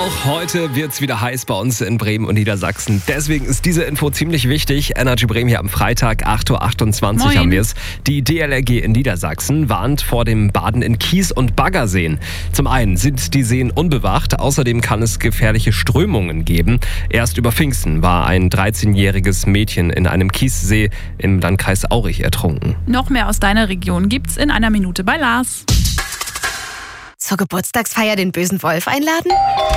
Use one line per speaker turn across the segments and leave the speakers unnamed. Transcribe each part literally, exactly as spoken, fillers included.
Auch heute wird's wieder heiß bei uns in Bremen und Niedersachsen. Deswegen ist diese Info ziemlich wichtig. Energy Bremen hier am Freitag, acht Uhr achtundzwanzig
Moin.
haben wir es. Die D L R G in Niedersachsen warnt vor dem Baden in Kies- und Baggerseen. Zum einen sind die Seen unbewacht, außerdem kann es gefährliche Strömungen geben. Erst über Pfingsten war ein dreizehnjähriges Mädchen in einem Kiessee im Landkreis Aurich ertrunken.
Noch mehr aus deiner Region gibt's in einer Minute bei Lars.
Zur Geburtstagsfeier den bösen Wolf einladen?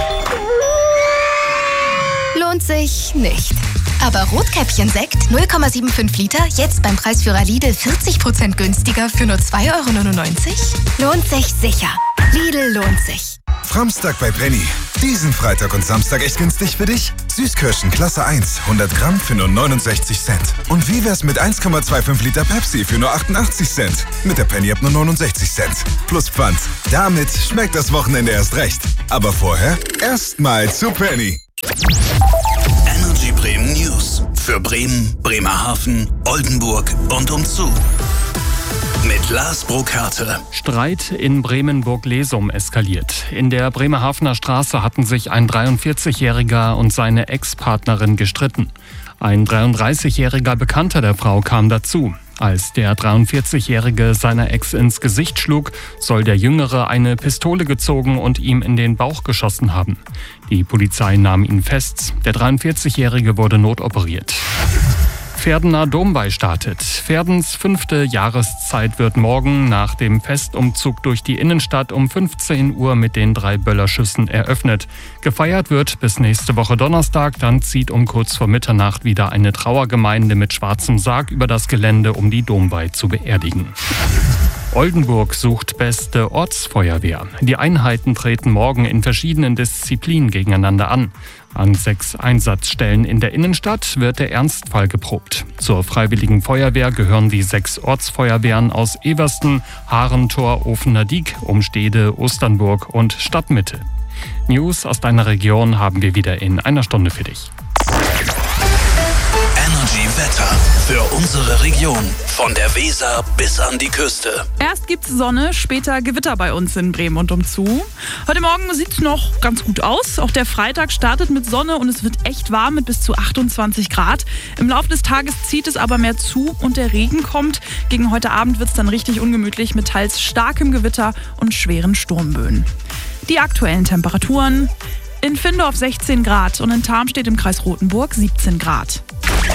Lohnt sich nicht. Aber Rotkäppchen-Sekt null Komma fünfundsiebzig Liter jetzt beim Preisführer Lidl vierzig Prozent günstiger für nur zwei Euro neunundneunzig? Lohnt sich sicher. Lidl lohnt sich.
Framstag bei Penny. Diesen Freitag und Samstag echt günstig für dich? Süßkirschen Klasse eins, hundert Gramm für nur neunundsechzig Cent. Und wie wär's mit eins Komma fünfundzwanzig Liter Pepsi für nur achtundachtzig Cent? Mit der Penny-App nur neunundsechzig Cent. Plus Pfand. Damit schmeckt das Wochenende erst recht. Aber vorher erstmal zu Penny.
Energy Bremen News. Für Bremen, Bremerhaven, Oldenburg und umzu. Mit Lars Burkhardt.
Streit in Bremen-Burg-Lesum eskaliert. In der Bremerhavener Straße hatten sich ein dreiundvierzigjähriger und seine Ex-Partnerin gestritten. Ein dreiunddreißigjähriger Bekannter der Frau kam dazu. Als der dreiundvierzigjährige seiner Ex ins Gesicht schlug, soll der Jüngere eine Pistole gezogen und ihm in den Bauch geschossen haben. Die Polizei nahm ihn fest. Der dreiundvierzigjährige wurde notoperiert. Pferdener Domweih startet. Pferdens fünfte Jahreszeit wird morgen nach dem Festumzug durch die Innenstadt um fünfzehn Uhr mit den drei Böllerschüssen eröffnet. Gefeiert wird bis nächste Woche Donnerstag, dann zieht um kurz vor Mitternacht wieder eine Trauergemeinde mit schwarzem Sarg über das Gelände, um die Domweih zu beerdigen. Oldenburg sucht beste Ortsfeuerwehr. Die Einheiten treten morgen in verschiedenen Disziplinen gegeneinander an. An sechs Einsatzstellen in der Innenstadt wird der Ernstfall geprobt. Zur Freiwilligen Feuerwehr gehören die sechs Ortsfeuerwehren aus Eversten, Harentor, Ofener Diek, Umstede, Osternburg und Stadtmitte. News aus deiner Region haben wir wieder in einer Stunde für dich.
Energy Wetter für unsere Region. Von der Weser bis an die Küste.
Erst gibt's Sonne, später Gewitter bei uns in Bremen und umzu. Heute Morgen sieht's noch ganz gut aus. Auch der Freitag startet mit Sonne und es wird echt warm mit bis zu achtundzwanzig Grad. Im Laufe des Tages zieht es aber mehr zu und der Regen kommt. Gegen heute Abend wird's dann richtig ungemütlich mit teils starkem Gewitter und schweren Sturmböen. Die aktuellen Temperaturen: in Findorf sechzehn Grad und in Tarmstedt im Kreis Rothenburg siebzehn Grad.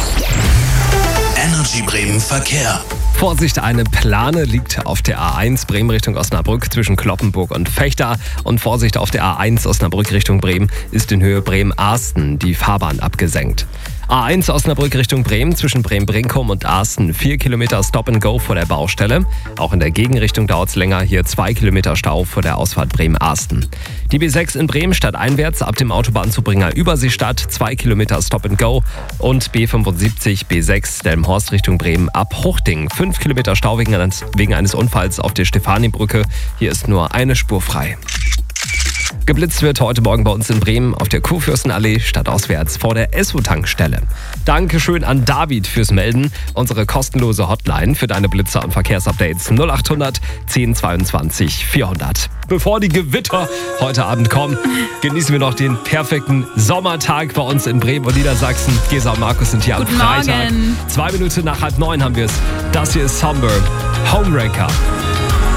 Energy Bremen Verkehr.
Vorsicht, eine Plane liegt auf der A eins Bremen Richtung Osnabrück zwischen Cloppenburg und Vechta. Und Vorsicht, auf der A eins Osnabrück Richtung Bremen ist in Höhe Bremen-Arsten die Fahrbahn abgesenkt. A eins Osnabrück Richtung Bremen zwischen Bremen-Brinkum und Arsten. Vier Kilometer Stop and Go vor der Baustelle. Auch in der Gegenrichtung dauert es länger. Hier zwei Kilometer Stau vor der Ausfahrt Bremen-Arsten. Die B sechs in Bremen stadteinwärts ab dem Autobahnzubringer Überseestadt. Zwei Kilometer Stop and Go. Und B fünfundsiebzig B sechs Delmenhorst Richtung Bremen ab Huchting. Fünf Kilometer Stau wegen eines, wegen eines Unfalls auf der Stefanibrücke. Hier ist nur eine Spur frei. Geblitzt wird heute Morgen bei uns in Bremen auf der Kurfürstenallee stadtauswärts vor der Esso-Tankstelle. Dankeschön an David fürs Melden. Unsere kostenlose Hotline für deine Blitzer und Verkehrsupdates null achthundert zehn zweiundzwanzig vierhundert. Bevor die Gewitter heute Abend kommen, genießen wir noch den perfekten Sommertag bei uns in Bremen und Niedersachsen. Gesa und Markus sind hier
Guten
am Freitag.
Morgen.
Zwei Minuten nach halb neun haben wir es. Das hier ist Somber, Homewrecker.